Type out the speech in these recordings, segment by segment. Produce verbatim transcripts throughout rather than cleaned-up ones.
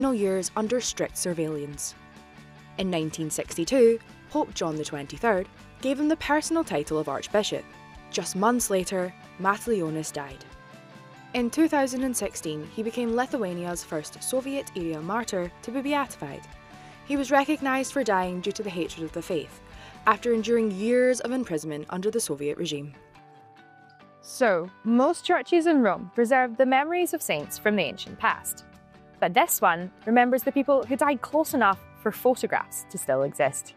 years under strict surveillance. In nineteen sixty-two, Pope John the twenty-third gave him the personal title of Archbishop. Just months later, Matulionis died. In two thousand sixteen, he became Lithuania's first Soviet-era martyr to be beatified. He was recognised for dying due to the hatred of the faith, after enduring years of imprisonment under the Soviet regime. So, most churches in Rome preserve the memories of saints from the ancient past. But this one remembers the people who died close enough for photographs to still exist.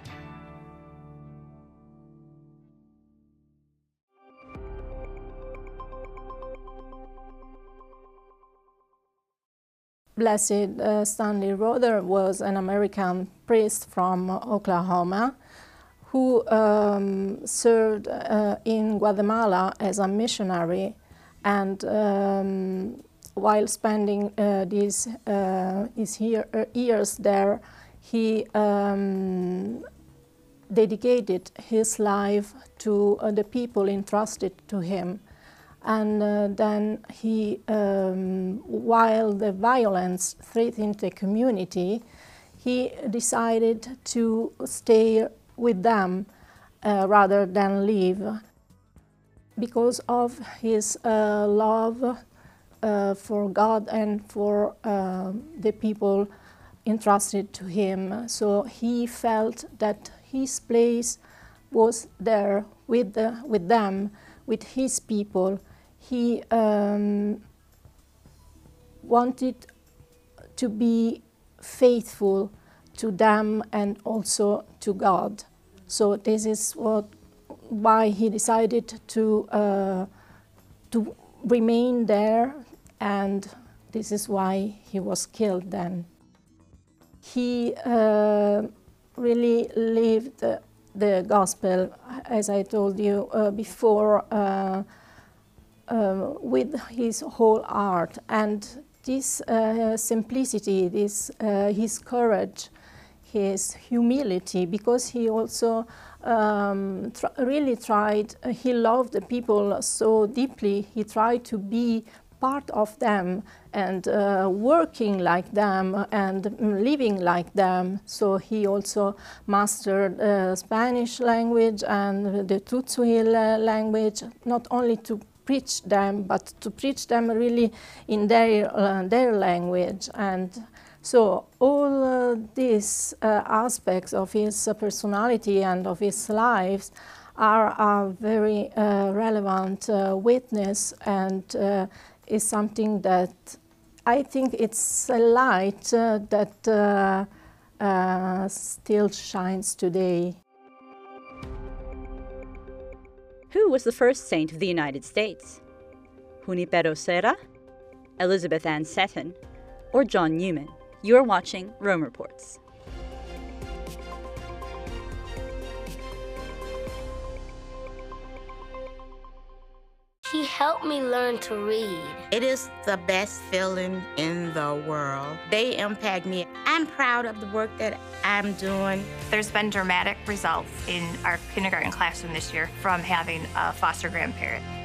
Blessed uh, Stanley Rother was an American priest from Oklahoma who um, served uh, in Guatemala as a missionary, and um, while spending uh, these, uh, his year, uh, years there, he um, dedicated his life to uh, the people entrusted to him. And uh, then he, um, while the violence threatened the community, he decided to stay with them uh, rather than leave, because of his uh, love uh, for God and for uh, the people entrusted to him. So he felt that his place was there with, the, with them, with his people. He um, wanted to be faithful to them and also to God. So this is what, why he decided to, uh, to remain there, and this is why he was killed then. He uh, really lived the, the gospel, as I told you uh, before, uh, Uh, with his whole heart, and this uh, simplicity, this uh, his courage, his humility, because he also um, tr really tried, uh, he loved the people so deeply, he tried to be part of them and uh, working like them and living like them. So he also mastered uh, Spanish language and the Tutsuil uh, language, not only to preach them, but to preach them really in their, uh, their language. And so all uh, these uh, aspects of his uh, personality and of his lives are a very uh, relevant uh, witness, and uh, is something that I think it's a light uh, that uh, uh, still shines today. Who was the first saint of the United States? Junipero Serra, Elizabeth Ann Seton, or John Newman? You are watching Rome Reports. He helped me learn to read. It is the best feeling in the world. They impact me. I'm proud of the work that I'm doing. There's been dramatic results in our kindergarten classroom this year from having a foster grandparent.